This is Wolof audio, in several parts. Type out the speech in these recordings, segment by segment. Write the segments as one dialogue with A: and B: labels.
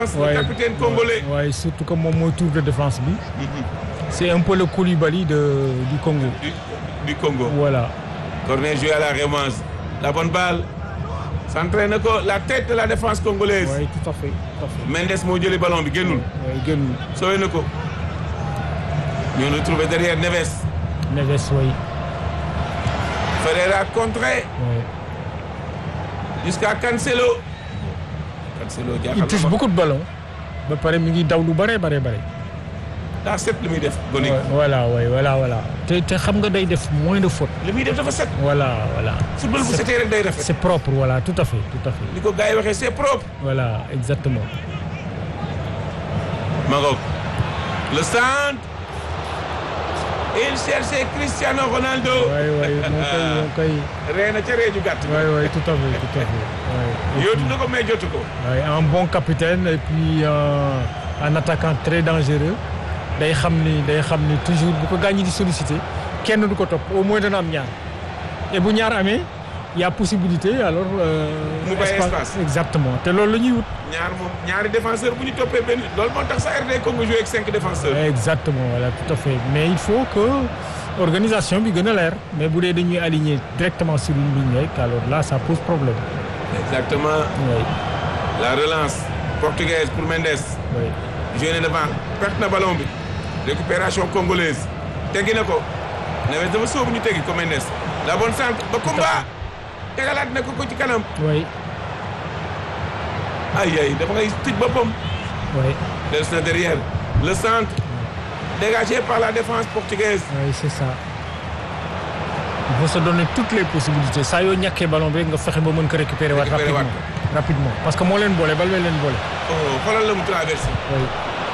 A: le capitaine congolais.
B: Ouais, surtout comme mon tour de défense. C'est un peu le Koulibaly du Congo.
A: Du Congo.
B: Voilà.
A: Corner joué à la revanche. La bonne balle. S'entraîne la tête de la défense congolaise.
B: Oui, tout à fait.
A: Mendes moo jëli ballon bi génnul.
B: Oui, génnul.
A: Sauvé na ko. Ñu retrouvé derrière Neves.
B: Neves, oui.
A: Ferreira contré.
B: Oui.
A: Jusqu'à Cancelo.
B: Il touche beaucoup de ballons. ba pare mi ngi daw lu bare.
A: daa set li muy def.
B: voilà. te xam nga day def moins de fautes.
A: li muy def dafa set.
B: voilà.
A: football bu setee rek day rafet.
B: c'est propre, voilà, tout à fait.
A: li ko gars yi waxee c'est propre.
B: Voilà, exactement.
A: Maroc. Le centre. Il cherchait Cristiano Ronaldo.
B: Oui, moo koy.
A: ree na ca ree ju gàtt.
B: Oui, tout à fait.
A: yootu na ko mais jotu ko.
B: Oui, un bon capitaine et puis un attaquant très dangereux. day xam ni toujours bu ko gaañ di solliciter kenn du ko topp au moins dana am ñaar et bu ñaar amee y a possibilité alors.
A: mu bàyyi espace
B: exactement te loolu la ñuy wut.
A: ñaari défenseur bu ñu toppee benn loolu moo tax sa RD Congo joué avec 5 défenseurs.
B: exactement, voilà, tout à fait, mais il faut que organisation bi gën a leer mais bu dee dañuy aligner directement sur une ligne rek alors là ça pose problème.
A: Exactement.
B: Oui.
A: La relance portugaise pour Mendes.
B: Oui.
A: Joué devant perte na ballon bi. Récupération congolaise. Teggi na ko. Neves dafa sóobu ñu teggi ko Mendes. La bonne centre ba combat. Tegalaat na ko ci kanam.
B: Oui.
A: Aïe dafa ngay tëj boppam.
B: Oui.
A: Des na derrière. Le centre. Dégagé par la défense portugaise.
B: Oui, c'est ça. Il faut se donner toutes les possibilités. saa yoo ñàkkee ballon bi rek nga fexe ba mën ko récupérer waat rapidement parce que moo leen boole bal leen boole.
A: Xoolal la mu traversé.
B: Oui.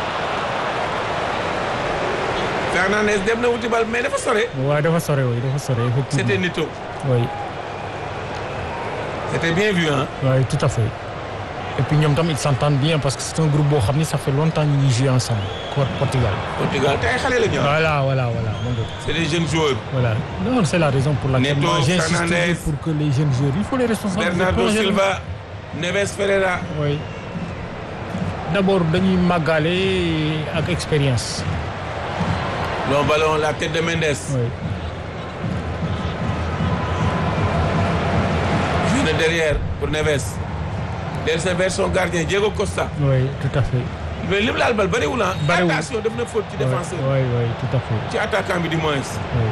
A: Fernandez dem na wuti bal mais dafa sore.
B: waaw dafa sore effectivement.
A: C'était Neto.
B: Oui.
A: C'était bien vu, hein.
B: Oui, tout à fait. Et puis ñoom tam ils s'entendent bien parce que c'est un groupe boo xam ni ça fait longtemps ñu ngi jouer ensemble. Portugal
A: te ay xale la ñu.
B: Voilà.
A: C'est des jeunes joueurs.
B: Voilà. Non, c'est la raison pour laquelle
A: Neto,
B: j'insiste
A: Fernandez,
B: pour que les jeunes joueurs, il faut les responsabiliser.
A: Bernardo Silva, Neves Ferreira.
B: Oui. D'abord dañuy màggale ak expérience.
A: Long ballon, la tête de Mendes.
B: Oui.
A: Joue derrière pour Neves. Delsa vers son gardien Diego Costa.
B: Oui, tout à fait.
A: Mais lim laal bal bariwul ah.
B: Bariwul
A: attention def na faute ci défenseur.
B: Oui, tout à fait.
A: ci attaquant bi du moins.
B: Oui.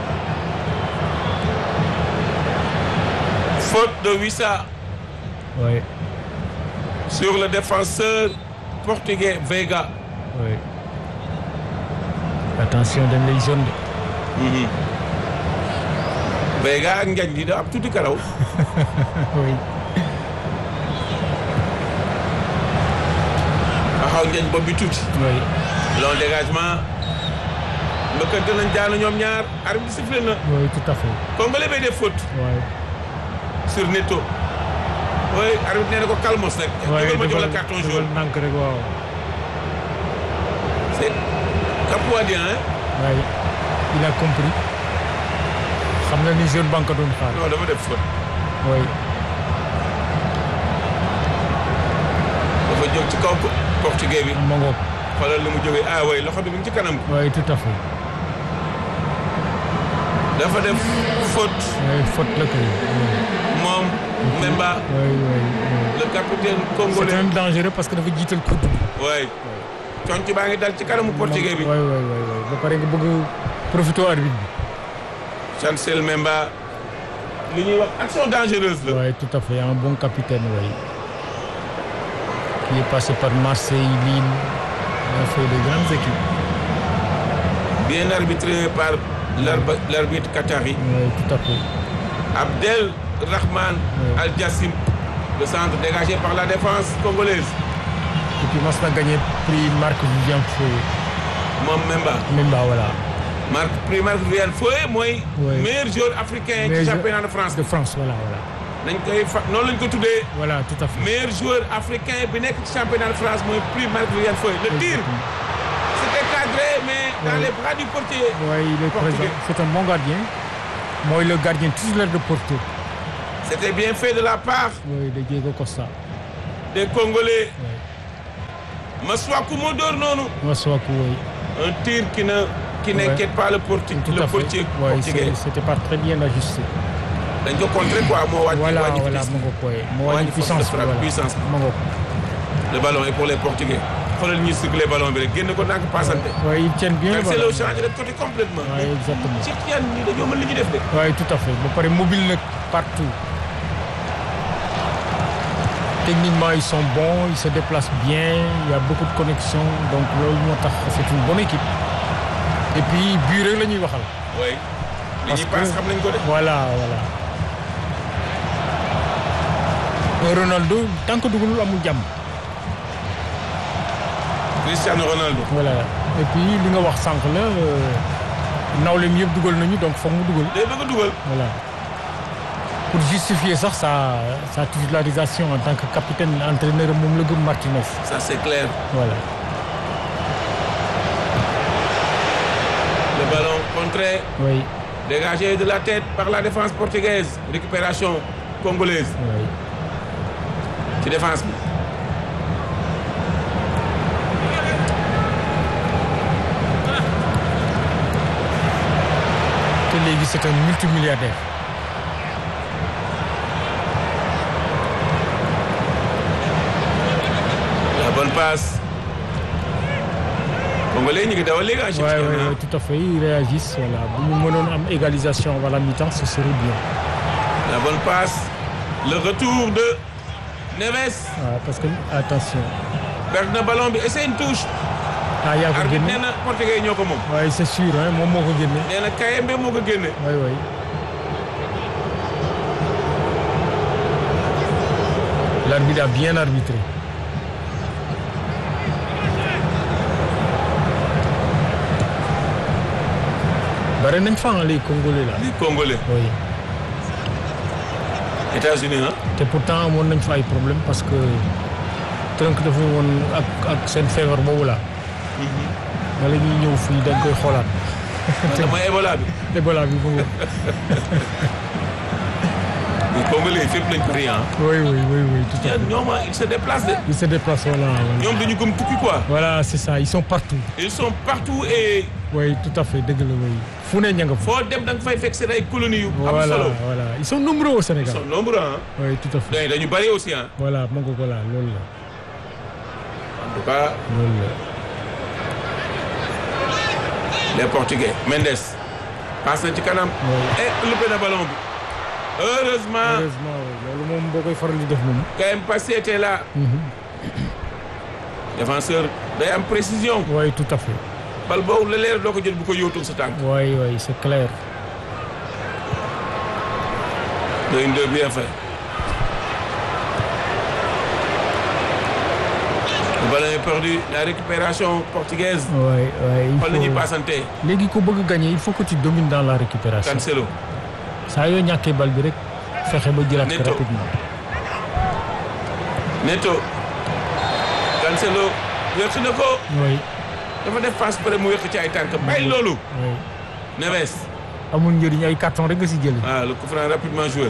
A: Faute de Wissa.
B: Oui.
A: Sur le défenseur portugais Veiga.
B: Oui. Attention dañ lay jaune de.
A: Veiga ak Ngagne di da am tuuti karaw.
B: Oui.
A: Xaw Ngagne bopp bi tuuti.
B: Oui.
A: Long dégagement. mbëkkante nañ jaanu ñoom ñaar arbitre sifflé na.
B: Oui, tout à fait.
A: Congolais bay def faute.
B: Oui.
A: Sur Neto. Oui, arbitre nee na ko calmos rek.
B: Oui,
A: ma jox la carton jaune.
B: nank rek waaw.
A: C'est Capoadien, hein?
B: Oui. Il a compris. xam na ni jeune banque doon xaar.
A: Non, dafa def faute.
B: Oui.
A: dafa jóg ci kaw portugais bi.
B: ma ngoog.
A: xoolal li mu jógee oui loxo bi mu ngi ci kanam.
B: Oui, tout à fait.
A: dafa def faute.
B: Oui, faute la kay.
A: moom Mbemba.
B: Oui.
A: Le capitaine congolais.
B: C'est un dangereux parce que dafa jiital kudd bi.
A: oui. conc baa ngi dal ci kanamu portugais bi.
B: Oui. ba pare nga bëgg profiter arbitre bi.
A: Chancel Mbemba. li ñuy wax action dangereuse la.
B: Oui, tout à fait, un bon capitaine, oui. Qui est passé par Marseille, Lille, il a fait de grandes équipes.
A: Bien arbitré par l'arbitre qatari.
B: Oui, tout à fait.
A: Abdel Rahman Al Jassim, le centre dégagé par la défense congolaise.
B: Et puis Mas a gagné prix Marc-Vivien Foé.
A: Moom
B: Memba, voilà.
A: prix Marc-Vivien Foé mooy. meilleur joueur africain ci championnat de France.
B: De France, voilà.
A: dañ koy noonu lañ ko tuddee.
B: Voilà, tout à fait.
A: meilleur joueur africain bi nekk ci championnat de France mooy prix Marc-Vivien Foé. Le tir c'était cadré mais dans les bras du portier.
B: Oui, il est présent. C'est un bon gardien. Moi, le gardien titulaire de Porto.
A: C'était bien fait de la part.
B: Oui, de Diego Costa.
A: Des Congolais.
B: Oui.
A: Masuaku moo door noonu.
B: Masuaku oui.
A: Un tir qui n'inquiète pas le portier.
B: Tout à fait. Ouais, c'était pas très bien ajusté.
A: dañ ko contrer quoi moo wàññi.
B: voilà
A: wàññi
B: voilà
A: vitesse
B: mu ngoog koy moo wàññi puissance bi voilà
A: puissance bi.
B: mu ngoog.
A: Le ballon est pour les Portugais. xoolal ñuy circuler ballon bi rek génn ko ndànk passante.
B: oui ils tiennent bien.
A: Cancelo change de côté complètement.
B: oui exactement.
A: Cheikh Tidiane ñi dañoo mën li ñu def de.
B: oui tout à fait ba pare mobile nag partout. Techniquement ils sont bons ils se déplacent bien il y a beaucoup de connexions donc loolu moo tax c'est une bonne équipe. et puis but rek la ñuy waxal.
A: oui li ñuy passe xam nañ ko de.
B: voilà voilà. Ronaldo tant que dugalul amul jàmm.
A: Cristiano Ronaldo.
B: voilà et puis li nga wax sànq la nawleem yëpp dugal nañu donc foog mu dugal.
A: day bëgg a dugal.
B: voilà pour justifier sax sa titularisation en tant que capitaine entraîneur moom la gëm Martinez.
A: ça c'est clair.
B: voilà.
A: Le ballon contré.
B: oui.
A: Dégagé de la tête par la défense portugaise. Récupération congolaise.
B: oui.
A: ci défense bi.
B: te léegi c'est un multimilliardaire.
A: La bonne passe. Congolais ñu ngi dawal léegi en
B: oui oui tout à fait ils réagissent voilà bu ñu mënoon am égalisation avant la mi-temps ce serait bien.
A: La bonne passe. Le retour de Neves.
B: waaw parce que attention.
A: perte na ballon bi essaie une touche.
B: yaa ko génne
A: nee na portugais ñoo ko moom.
B: oui c'est sûr hein moom moo ko génne.
A: nee na Kayembe moo ko génne.
B: oui oui. L'arbitre a bien arbitré. Bari nañ fa les Congolais là.
A: Les Congolais.
B: oui.
A: États-Unis ah.
B: te pourtant amoon nañ fa ay problème parce que tënk dafa woon ak seen feebar boobu la. wala ñuy ñëw fii dañ koy xoolaat.
A: te mooy Ebola bi.
B: Ebola bi mu ngi.
A: Les Congolais fépp lañ ko rien.
B: oui tout à fait.
A: ñoom ils se déplacent de.
B: ils se déplacent voilà.
A: ñoom dañu gëm tukki quoi.
B: voilà c'est ça ils sont partout.
A: Ils sont partout et.
B: oui tout à fait dëgg la oui. fu ne ña nga fa.
A: foo dem da nga fay fekk seen ay colonies yu. am
B: voilà
A: solo
B: voilà ils sont nombreux au Sénégal.
A: ils sont nombreux ah.
B: oui tout à fait.
A: dañu bari aussi ah.
B: voilà mu ngi ko voilà loolu la.
A: En tout cas.
B: loolu la.
A: les Portugais. Mendes. passe na ci kanam. et loupé na ballon bi. heureusement
B: loolu moom boo koy faral di def moom.
A: quand même Passy était là. défenseur day am précision.
B: oui tout à fait.
A: bal boobu la leer doo ko jël bu ko yóotul sa tànk.
B: oui c'est clair.
A: de une deux bien fait. Le ballon est perdu la récupération portugaise.
B: oui il
A: xool nañuy
B: faut
A: passante.
B: léegi ko bëgg gagner il faut que tu domines dans la récupération.
A: Cancelo.
B: saa yoo ñàkkee bal bi rek fexe ba jëlaat ko
A: Neto.
B: rapidement.
A: Neto. Cancelo wéq na ko.
B: oui
A: dafa def passe pare mu wéq ci ay tànk bàyyi loolu.
B: oui
A: Neves.
B: amul njëriñ ay carton rek nga si jëlee.
A: Ah, le coup franc rapidement joué.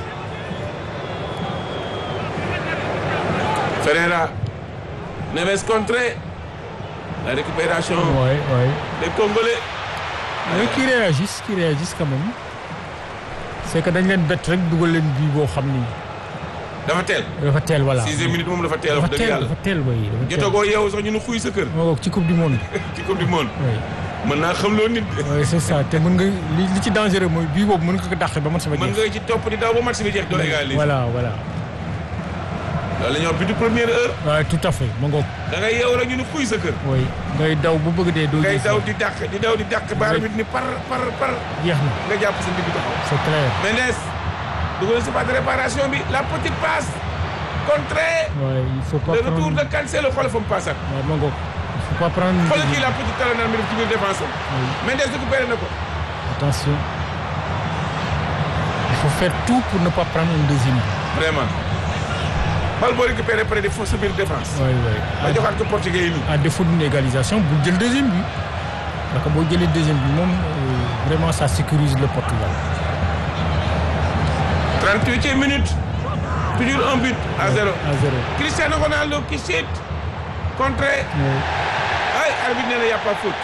A: Ferreira. Neves contré. La récupération
B: oui.
A: des Congolais.
B: mais qui réagissent quand même. c'est que dañ leen bett rek dugal leen bii boo xam ni.
A: dafa teel.
B: dafa teel voilà.
A: 6e minute moom dafa teel wax dëgg yàlla.
B: dafa teel oui.
A: jotagoo yow sax ñu nu xuy sa kër.
B: moo bokk ci coupe du monde.
A: ci coupe du monde.
B: oui.
A: mën naa xam loo nit.
B: oui c'est ça te mën nga li ci dangereux mooy bii boobu mën nga ko dàqee ba man sama
A: mën
B: jeex.
A: nga ci topp di daw ba match bi jeex doo égaliser.
B: voilà.
A: loolu la ñuy wax bi du première heure.
B: waaw tout à fait ma ngoog.
A: da ngay yeewu rek ñu nu xuy sa kër.
B: oui ngay daw bu bëgg dee doo.
A: ngay daw di dàq baara bi ni par.
B: jeex na
A: nga jàpp sa ndigg taxaw.
B: c'est clair.
A: Mendes dugal si pas de réparation bi la petite passe contrée.
B: waaye il faut pas
A: le
B: prendre
A: retour de Cancelo xoolal fa mu passe ak.
B: waaw ma ngoog il faut pas prendre.
A: xoolal kii la petite talonnade mi def ci biir défense am.
B: oui.
A: Mendes récupéré na ko.
B: attention il faut faire tout pour ne pas prendre une deuxième.
A: vraiment. bal boo récupéré près de sa biir défense.
B: oui.
A: nga joxaat ko portugais yi nii.
B: à défaut d'une égalisation bu jël deuxième but parce que boo jëlee deuxième but moom vraiment ça sécurise le Portugal.
A: 38e minute. toujours un but à 0.
B: à 0.
A: Cristiano Ronaldo qui chute. contré. ay arbitre nee na y a pas faute.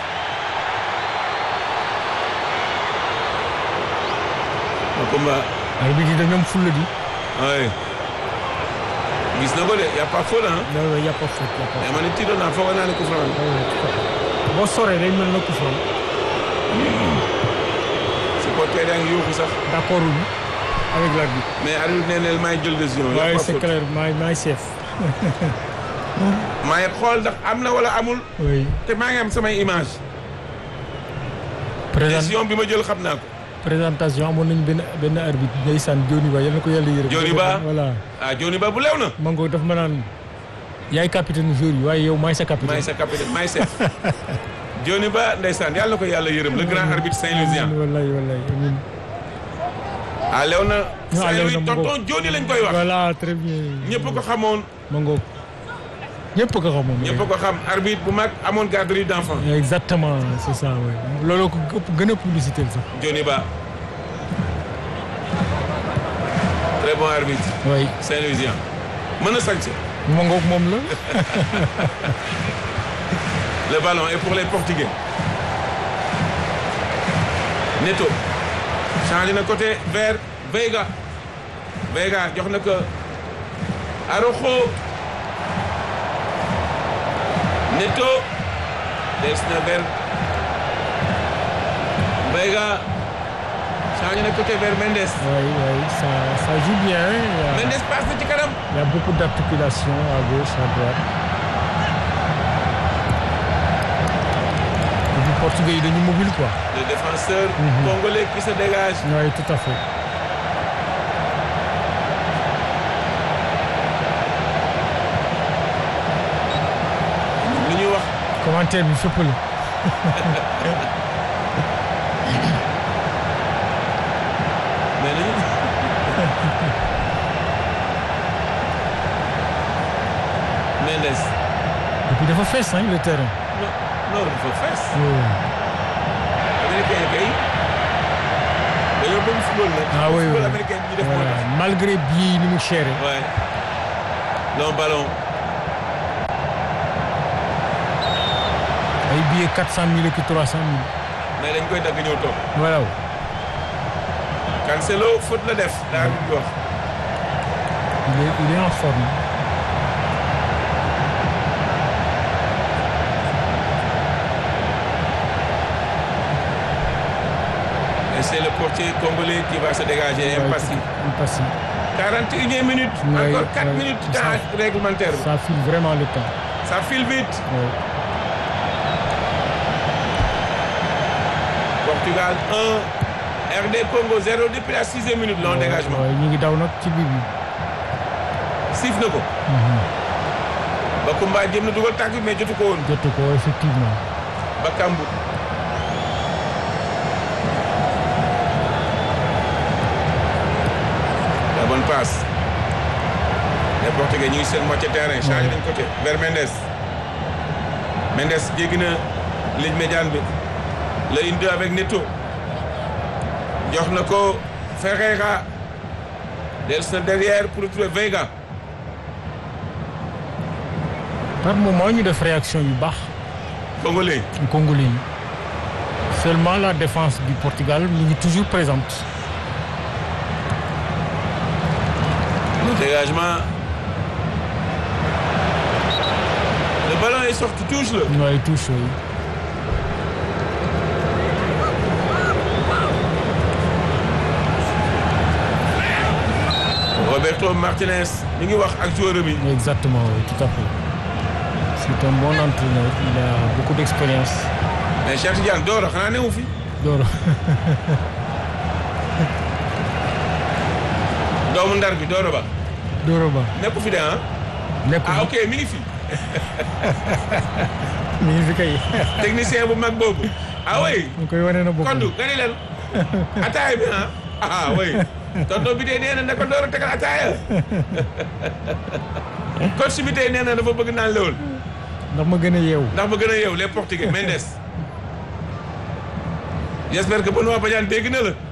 A: Makumba.
B: arbitre yi dañoo am fulla di.
A: oui. gis na ko de y a pas faute ah.
B: non y a pas faute y a pas faute.
A: mais man it tiitoon naa foog naa ne coup franc.
B: boo soree day mel na coup franc.
A: supporter yaa ngi yuuxu sax.
B: d'accord wuñu avec l'arbitre.
A: mais arbitre nee na maay jël décision. y a
B: waaye
A: pas
B: c'est
A: faute.
B: clair maay chef.
A: maay xool ndax am na wala amul.
B: oui.
A: te maa ngi am samay image. décision bi ma jël xam naa ko.
B: présentation amoon nañu benn arbitre ndeysaan Joni Ba yal na ko yàlla yërëm.
A: Joni Ba
B: voilà.
A: ah Joni Ba bu leew na.
B: ma ngo daf ma naan yaay capitaine joueur yi waaye yow maay sa capitaine.
A: maay sa capitaine maay chef. Joni Ba ndeysaan yàlla na ko yàlla yërëm le grand arbitre Saint-Louisien.
B: wallaay amiin.
A: ah leew na.
B: ah leew na
A: tonton Joni lañ koy wax.
B: voilà très bien.
A: ñëpp ko xamoon.
B: ma ngo ñëpp ko xamoon.
A: ñëpp ko xam arbitre bu mag amoon garderie d'enfant.
B: exactement c'est ça oui. looloo ko gën a publicité sax.
A: Joni Ba. très bon arbitre.
B: oui.
A: Saint-Louisien. mën na sànq.
B: ma ngoog moom la.
A: le ballon est pour les Portugais. Neto. changé na côté vers Veiga. Veiga jox na ko Araujo. Neto. des na vers Veiga. changé na côté vers Mendes.
B: oui ça joue bien.
A: Mendes passe na ci kanam.
B: Il y a beaucoup d'articulation à gauche, à droite. Les Portugais, ils sont mobiles quoi.
A: Le défenseur congolais qui se dégage.
B: Oui, tout à fait.
A: Li ñuy wax.
B: Commentaire bi fépp la.
A: mais nañu. Mendes.
B: Et puis dafa fees le terrain.
A: non dafa fees.
B: Oui.
A: américain yi kay dañoo bëgg football nag.
B: ah oui
A: football
B: oui.
A: américain bi ñu def moo
B: Voilà.
A: tax.
B: Malgré bii ni mu chéré.
A: ouais. long ballon.
B: ay billets 400 000 ak 300 000.
A: mais dañ koy dagg ñëw toog.
B: voilà.
A: Cancelo faute la def. daa di wax.
B: il est en forme.
A: et c'est le portier congolais qui va se dégager. impassible. 41e minute.
B: Ouais,
A: encore 4
B: ouais.
A: minutes de temps réglementaire bi.
B: Ça file vraiment le temps.
A: ça file vite.
B: Oui.
A: Portugal 1 RD Congo 0 depuis la 6e minute. long dégagement.
B: waaw ñu ngi daw nag ci biir bi.
A: siif na ko. Bakumba jéem na dugal tànk bi mais jotu ko woon.
B: jotu ko effectivement.
A: Bakambu. la bonne passe. les Portugais ñu ngi seen moitié terrain. changé nañ côté vers Mendes. Mendes jéggi na ligne médiane bi. la indi avec Neto. jox na ko Ferreira. dellusi na derrière pour trouver Veiga.
B: par moment ñu def réaction yu baax.
A: Congolais.
B: Congolais yi. Seulement la défense du Portugal mi ngi toujours présente.
A: le dégagement. le ballon est sorti touche le.
B: waaye touche yooyu.
A: Roberto Martinez mi ngi wax ak joueur bi.
B: exactement oui, tout à fait. c'est un bon entraîneur il a beaucoup d'expérience.
A: mais Cheikh Tidiane Doro xanaa newu fi.
B: Doro.
A: doomu ndar bi Doro Ba.
B: Doro Ba.
A: nekku fi de ah.
B: nekku fi
A: ok mi ngi fi.
B: mi ngi fi kay.
A: technicien bu mag boobu. ah oui.
B: mu koy wane na boppam.
A: Koddu gani leen. ataaya bi ah. ah oui. tonton bi tey nee na ne ko Doro tegal ataaya. coach bi tey nee na dafa bëgg naan lool.
B: ndax ma gën a yeewu.
A: ndax ba gën a yeew les Portugais Mendes. j'espère que Benoît Badiane dégg na la.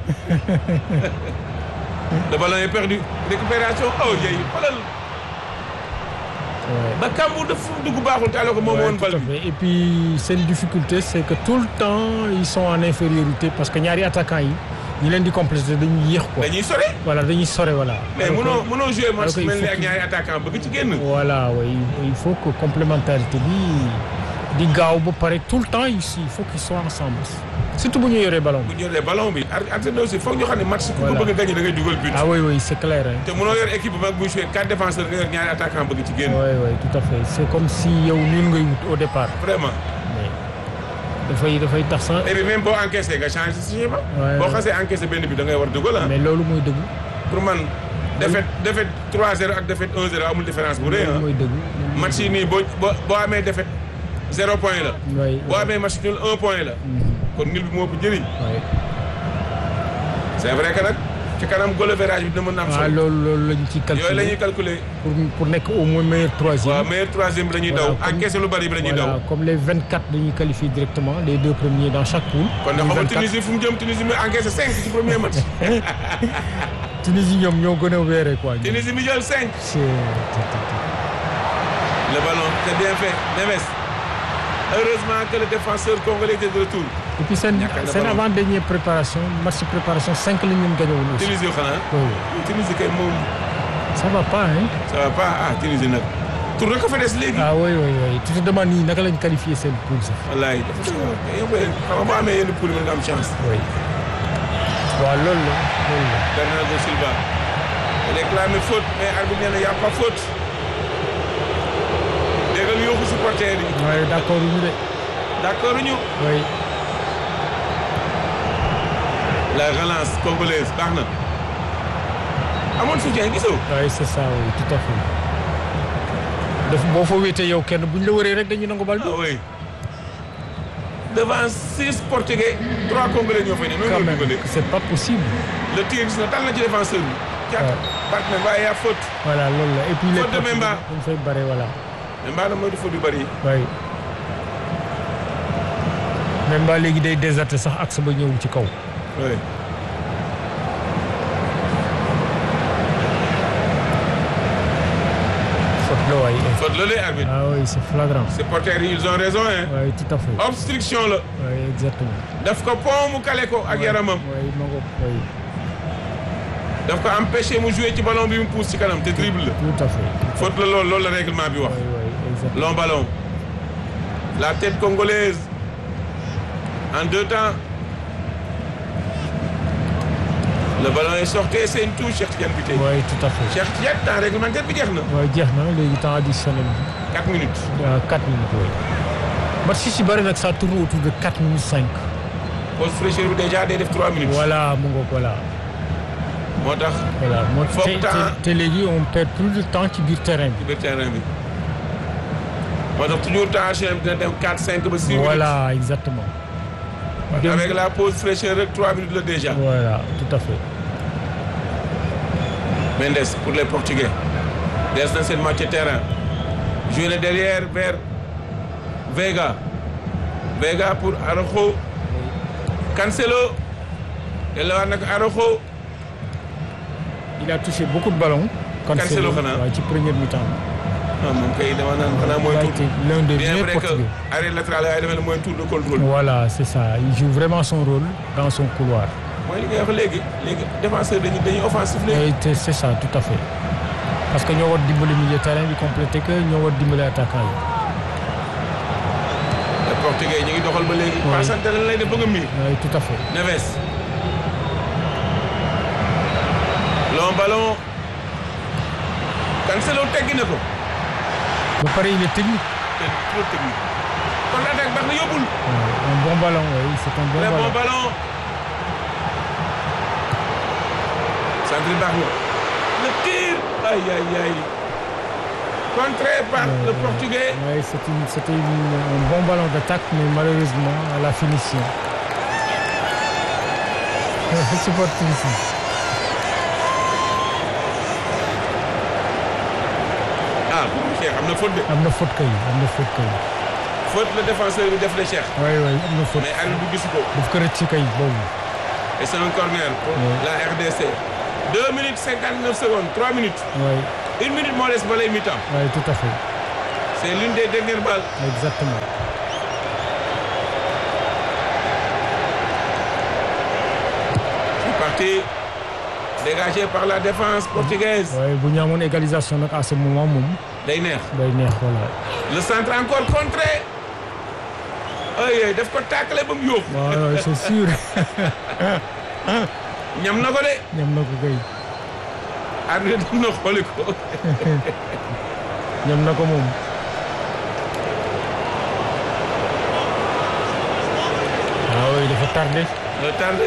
A: le ballon est perdu. récupération oh jëy xoolal. ba Kambu dafa dugg baaxul te alors que moom woon bal bi.
B: et puis seen difficulté c'est que tout le temps ils sont en infériorité parce que ñaari attaquants yi ñi leen di compléter dañuy yéex quoi.
A: dañuy sore.
B: voilà dañuy sore voilà.
A: mais mënoo jouer match mel ni ak ñaari attaquant bëgg ci génn.
B: voilà oui il faut que complémentarité bi di gaaw ba pare tout le temps ici il faut qu'ils soient ensemble surtout bu ñu yoree ballon bi.
A: bu ñu yoree ballon bi entraîneur aussi foog ñu xam ne match ku ko bëgg a gagner da ngay dugal but.
B: ah oui c'est clair.
A: te mënoo yor équipe bi bu jouer 4 défenseurs nga yor ñaari attaquant bëgg ci génn.
B: oui tout à fait c'est comme si yow ñun ngay wut au départ.
A: vraiment.
B: dafay tax sax.
A: et puis même boo encaissé nga changé si schéma. boo xasee encaissé benn bi da ngay war a dugal
B: mais loolu mooy dëgg.
A: pour man défaite 3-0 ak défaite 1-0 amul différence bu rëy.
B: loolu mooy dëgg.
A: match yi nii boo amee défaite 0 point la. boo amee match nul 1 point la. kon nul bi moo ko jëriñ. c'est vrai que nag ci kanam goal average bi dina mën a am solo.
B: loolu lañ ci calculer
A: yooyu la ñuy calculer.
B: pour nekk au moins meilleur troisième.
A: waaw meilleur troisième bi la ñuy daw. encaissé lu bari bi la ñuy daw.
B: comme les 24 dañuy qualifier directement les 2 premiers dans chaque poule.
A: kon nag xam nga Tunisie fu mu jëm Tunisie mi encaissé 5 ci premier match.
B: Tunisie ñoom ñoo gën a weeree quoi.
A: Tunisie mi jël 5. le ballon c'est bien fait Neves. Heureusement que le défenseur congolais était de retour.
B: et puis seen avant-dernière match préparation 5 la ñu gagné woon aussi.
A: Tunisie xanaa.
B: oui
A: Tunisie kay moom.
B: ça va pas hein.
A: ça va pas Tunisie nag. tour rek a fa des léegi.
B: oui tu te demandes nii naka lañ qualifié seen poule sax.
A: wallaay dafa xam nga boo amee yenn poule nga am chance.
B: oui waaw loolu la.
A: Bernardo Silva. réclamé faute mais arbitre nee na y a pas faute. déggal yóbbu supporter yi.
B: oui d'accord ñu de.
A: d'accord ñu.
B: oui.
A: la relance congolaise baax na. amoon soutien gisoo.
B: oui c'est ça oui tout à fait. boo fa wéetee yow kenn buñ la wëree rek dañuy nangu bal bi.
A: oui. devant 6 portugais 3 congolais ñoo fay ne.
B: quand même c'est pas possible.
A: le tir gis na dal na ci défenseur bi. waaw partenaire ba yaa faute.
B: voilà loolu la et puis les
A: faute de Memba
B: dañ fay bare voilà.
A: Memba nag mooy du faute yu bari.
B: oui. Memba léegi day déserté sax ak sa ba ñëwul ci kaw.
A: oui. faute la lay arbitre.
B: oui c'est flagrant.
A: supporters yi ils ont raison hein.
B: oui tout à fait.
A: obstruction la.
B: oui exactement.
A: daf ko pont mu kale ko ak yaramam.
B: oui ma ko oui.
A: daf ko empêché mu jouer ci ballon bi mu pousse ci kanam te dribble la.
B: tout à fait.
A: faute la loolu la règlement bi wax.
B: oui exactement.
A: long ballon. la tête congolaise en 2 temps. le ballon est sorti c'est une touche Cheikh Tidiane Bitèye.
B: oui tout à fait.
A: Cheikh Tidiane temps réglementaire bi jeex na.
B: oui jeex na léegi temps additionnel bi.
A: 4 minutes.
B: 4 minutes oui. match si bëri nag ça tourne autour de 4 minutes 5.
A: pause fraîcheur bi déjà day def 3 minutes.
B: voilà mu ngoog voilà.
A: moo tax.
B: voilà moo
A: foog temps
B: te léegi on perd plus de temps ci biir terrain bi.
A: ci biir terrain bi. moo tax toujours temps enchaîné bi dina dem 4 5 ba 6 minutes.
B: voilà exactement.
A: avec la pause fraîcheur rek 3 minutes la déjà.
B: voilà tout à fait.
A: Mendes pour les Portugais. des na seen moitié terrain. joué derrière vers Vega. Vega pour Araujo. Cancelo. delluwaat nag Araujo.
B: il a touché beaucoup de ballons.
A: Cancelo xanaa
B: waaw ci première mi-temps.
A: ah moom kay dama naan xanaa mooy tour.
B: l'un des
A: bien
B: meilleurs
A: vrai que
B: Portugais.
A: arrêt latéral waaye dafa ne mooy tour de contrôle.
B: voilà c'est ça il joue vraiment son rôle dans son couloir.
A: mooy li ngay wax léegi défenseur dañuy offensif léegi.
B: c'est ça tout à fait. parce que ñoo war dimbali milieu terrain bi complété que ñoo war dimbali attaquant yi.
A: les Portugais ñu ngi doxal ba léegi. oui passante lan lay def ba nga miir.
B: oui tout à fait.
A: Neves. long ballon. Cancelo teggi na ko.
B: ba pare il est technique.
A: trop technique. kon attaque baax na yóbbul.
B: un bon ballon oui c'est un bon ballon.
A: bon ballon. centre baax na. le tir. aïe. Contré par le Portugais.
B: Oui, c'était un bon ballon d'attaque, mais malheureusement, à la finition. Supporte ici.
A: Cheikh am na faute de.
B: am na faute kay.
A: faute le défenseur bi def le Cheikh.
B: oui am na faute.
A: mais arbitre bi gisu ko.
B: daf ko rëcc kay boobu.
A: et c'est un corner pour la RDC. 2 minutes 59 secondes 3 minutes.
B: oui.
A: 1 minute moo des ba lay mi-temps.
B: oui tout à fait.
A: C'est l'une des dernières balles.
B: Exactement.
A: C'est parti. Dégagé par la défense portugaise.
B: waaye bu ñu amoon égalisation nag à ce moment moom
A: day neex.
B: day neex voilà.
A: Le centre encore contré. ay daf ko tàkkale ba mu yóbbu.
B: waaw c'est sûr.
A: ñam na ko de.
B: ñam na ko kay.
A: arbitre dem na xooli ko.
B: ñam na ko moom. waaw dafa tardé.
A: dafa tardé.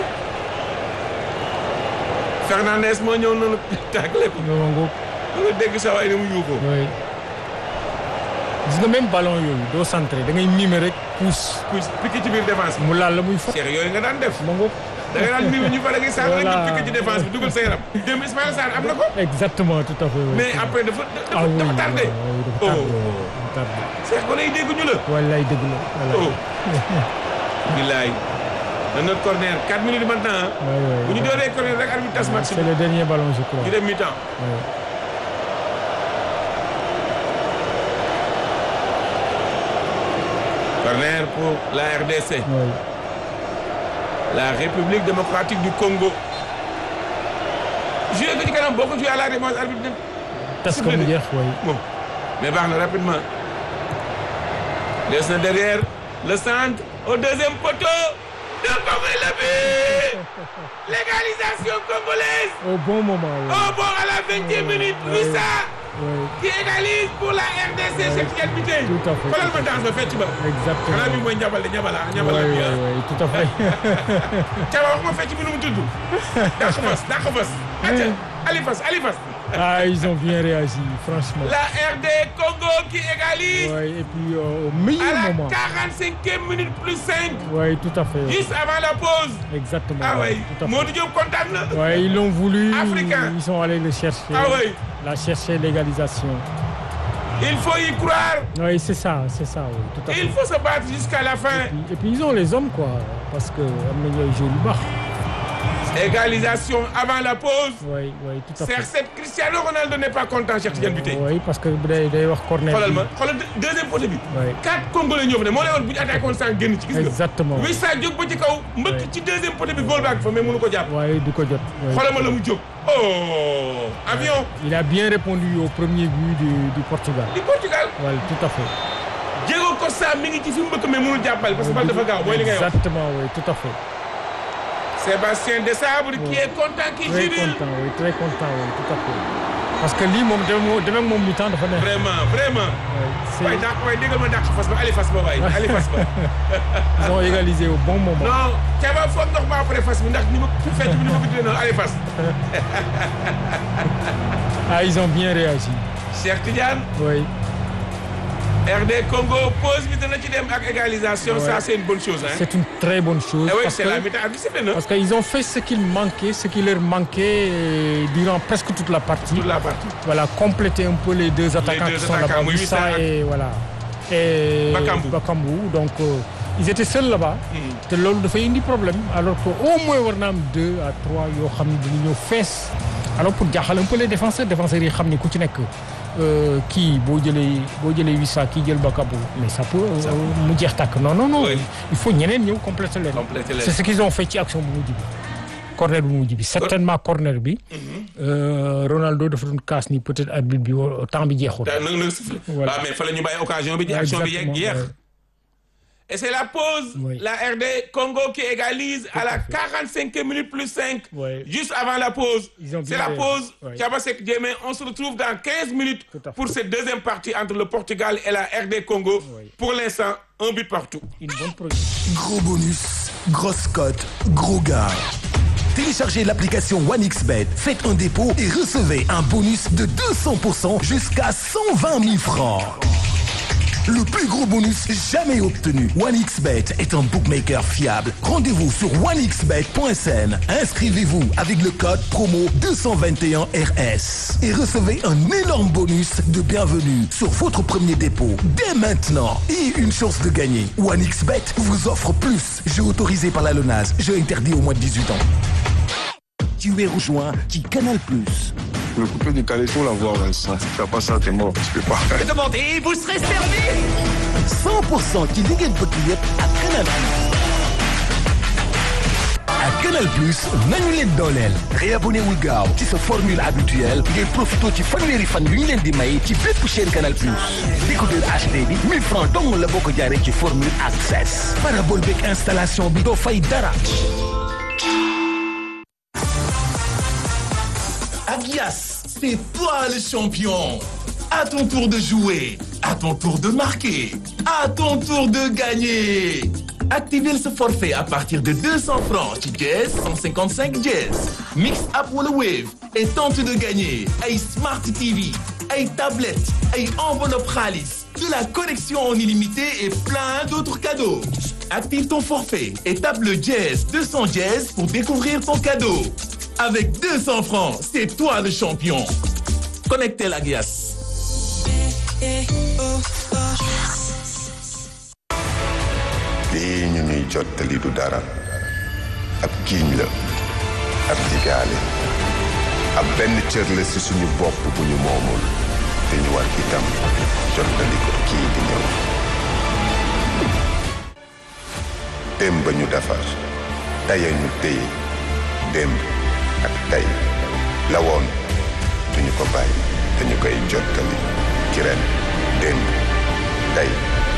A: Fernandez moo ñëw noonu tàkkale ko.
B: nga ngoog.
A: nga dégg sa waay ni mu yuuxoo.
B: oui. gis nga même ballon yooyu doo centré da ngay mimer rek pousse.
A: piqué ci biir défense bi.
B: mu laal la muy fot.
A: Cheikh yooyu nga daan def.
B: ma ngoog.
A: da nga daan mimer ñu fa da ngay sànni rek
B: Voilà.
A: ñu piqué ci défense bi dugal sa yaram. démb Ismaïla Sarr am na ko.
B: exactement tout à fait.
A: mais après dafa
B: ah oui
A: dafa tardé.
B: waaw dafa
A: Oh.
B: tardé dafa tardé.
A: Cheikh ko lay dégg ñu la.
B: wallaay dëgg la
A: oh.
B: wallaay.
A: bilaay. na notre corner 4 minutes maintenant.
B: waay waay.
A: bu ñu dooree corner rek arbitre tas match
B: c'est
A: bi.
B: le dernier ballon je crois.
A: ñu dem mi-temps.
B: Ouais.
A: Corner pour la RDC.
B: Ouais.
A: La République démocratique du Congo. joué ko ci kanam boo ko joué à la défense arbitre dem.
B: tas ko mu jeex waay.
A: bon mais baax na rapidement. des na derrière le centre au deuxième poteau. de Congo le but. L'égalisation congolaise.
B: Au bon moment. Ouais.
A: Oh bon à la 20e minute. Wissa qui égalise pour la RDC Cheikh Tidiane Bitèye.
B: Tout à fait.
A: xoolal ma danse ba fecc ba.
B: Exactement.
A: xanaa bi mooy njabal ñabala ñabala
B: Ouais,
A: bi
B: ouais, ouais, tout à fait.
A: Caba wax ma fecc bi nu mu tudd. dàq fas. acca Ali Fass.
B: Ah, ils ont bien réagi, franchement.
A: La RD Congo qui égalise.
B: Ouais, et puis au meilleur
A: à la
B: moment.
A: 45e minute plus 5.
B: Oui, tout à fait.
A: Juste avant la pause.
B: Exactement.
A: Ah oui,
B: tout à fait.
A: Modou Diop kontaan na.
B: Ouais, ils l'ont voulu.
A: Africain.
B: Ils sont allés le chercher.
A: Ah oui.
B: La chercher l'égalisation.
A: Il faut y croire.
B: Oui, c'est ça, oui, tout à fait.
A: Il faut se battre jusqu'à la fin.
B: Et puis ils ont les hommes, quoi, parce que am nañu ay joueurs yu baax.
A: Égalisation avant la pause.
B: Oui, tout à fait.
A: CR7 Cristiano Ronaldo n'est pas content Cheikh Tidiane Bitèye.
B: Oui, parce que day wax corner.
A: xoolal deuxième poteau bi.
B: Oui.
A: 4 Congolais ñoo fa ne moo lay woon bu ñu attaqué woon sànq génn ci gis nga.
B: Exactement.
A: Wissa jóg ba ci kaw mbëkk ci deuxième poteau bi góol baa fa mais mënu ko jàpp.
B: Oui, du ko jot.
A: xoolal ma la mu jóg. Oh avion.
B: Il a bien répondu au premier but du Portugal.
A: du Portugal.
B: Oui, tout à fait.
A: Diego Costa mi ngi ci fi mbëkk mais mënul jàppal parce que bal dafa gaaw mooy li ngay wax.
B: Exactement, oui, tout à fait.
A: Sébastien Desabre qui est content qui
B: Très
A: jubile.
B: content, oui, très content, oui, tout à fait. Parce que lii moom demee moom mi-temps dafa neex.
A: Vraiment. waaye déggal ma dàq fas ba Ali Fass ba waaye Ali Fass ba.
B: Ils ont égalisé au bon moment.
A: non ca ba foog ndox ma après fas bi ndax ni ma fecc bi ni ma ko tuddee noonu Ali Fass.
B: Ah, ils ont bien réagi.
A: Cheikh Tidiane.
B: Oui.
A: RD Congo pause bi dana ci dem ak égalisation.
B: Ouais.
A: Ça c'est une bonne chose hein.
B: C'est une très bonne chose.
A: Eh oui,
B: parce
A: c'est
B: que,
A: la mi-temps discipline.
B: parce qu'ils ont fait ce qui leur manquait durant presque toute la partie.
A: Toute la partie.
B: Voilà, compléter un peu les deux attaquants qui sont là-bas.
A: oui,
B: Wissa
A: ça.
B: et voilà. Et Bakambu. Donc ils étaient seuls là-bas. te loolu dafay indi problème alors que au moins war na am 2 à 3 yoo xam ne dañu ñëw fees alors pour jaaxal un peu les défenseurs yi xam ne ku ci nekk kii boo jëlee Wissa kii jël Bakambu mais ça peut mu jeex tàkk non.
A: Oui.
B: Il faut ñeneen ñëw compléter leen. C'est ce qu'ils ont fait ci action bu mujj bi. corner bu mujj bi certainement corner bi. Ronaldo dafa doon kaas ni peut-être arbitre bi temps bi jeexul.
A: Voilà. Mais il fallait ñu bàyyi occasion bi. action bi jeex. Et c'est la pause.
B: Oui.
A: La RD Congo qui égalise à la 45e minute plus 5.
B: Oui.
A: Juste avant la pause. C'est la pause.
B: Oui.
A: Thiabasek Diémé, on se retrouve dans 15 minutes
B: Tout à fait.
A: pour cette deuxième partie entre le Portugal et la RD Congo.
B: Oui.
A: Pour l'instant, un but partout.
B: Une bonne production.
C: Gros bonus, grosse cote, gros gars. Téléchargez l'application OneXBet, faites un dépôt et recevez un bonus de 200% jusqu'à 120 000 francs. Le plus gros bonus jamais obtenu. OneXBet est un bookmaker fiable. Rendez-vous sur onexbet.sn. Inscrivez-vous avec le code promo 221RS et recevez un énorme bonus de bienvenue sur votre premier dépôt dès maintenant et une chance de gagner. OneXBet vous offre plus. Jeu autorisé par la LONASE. Jeu interdit au moins de 18 ans. ci weeru juin ci Canal+.
D: Le coupé décalé sur la voie, Vincent. Si tu fais pas ça, t'es mort. Tu peux pas.
E: Demandez, vous serez servi.
C: 100% ci li ngeen bëgg yëpp ak Canal+. ak Canal+, nañu leen dooleel. réabonné wul gaaw ci sa formule habituelle ngay profité ci fanweeri fan yu ñu leen di may ci bépp chaîne Canal+. décodeur HD bi 1000 francs dong la boo ko jaaree ci formule access. parabole beeg installation bi doo fay dara.
F: Agias, c'est toi le champion. À ton tour de jouer, à ton tour de marquer, à ton tour de gagner. Activez ce forfait à partir de 200 francs ci Jazz 155 Jazz. Mix Up wala Wave et tente de gagner ay Smart TV, ay tablettes, ay enveloppe xaalis, de la connexion en illimité et plein d'autres cadeaux. Active ton forfait et tape le Jazz 200 Jazz pour découvrir ton cadeau. Avec 200 francs, c'est toi le champion. Connectez la Agias.
G: lii ñu ñuy jottali du dara ab kiiñ la ab digaale ab benn cër la ci suñu bopp bu ñu moomul te ñu war itam jottali ko kii di ñëw démb ñu defar tey ñu téye démb ak tey la woon duñu ko bàyyi te ñu koy jottali ci ren démb tey